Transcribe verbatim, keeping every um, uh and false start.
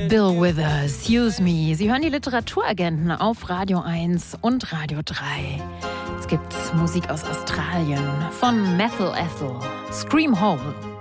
Bill Withers, Use Me. Sie hören die Literaturagenten auf Radio eins und Radio drei. Jetzt gibt's Musik aus Australien von Methyl Ethel, Scream Hole.